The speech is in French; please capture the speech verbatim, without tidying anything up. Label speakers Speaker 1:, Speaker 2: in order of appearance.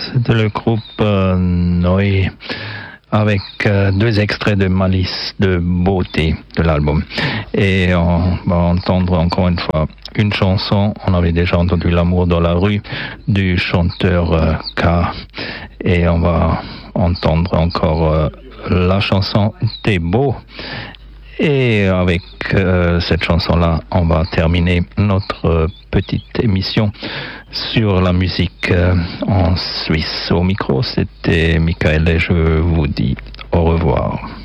Speaker 1: C'était le groupe euh, Noé avec euh, deux extraits de Malice de Beauté de l'album. Et on va entendre encore une fois une chanson. On avait déjà entendu L'amour dans la rue du chanteur euh, K. Et on va entendre encore euh, la chanson T'es beau. Et avec euh, cette chanson-là, on va terminer notre euh, petite émission sur la musique euh, en Suisse. Au micro, c'était Michael et je vous dis au revoir.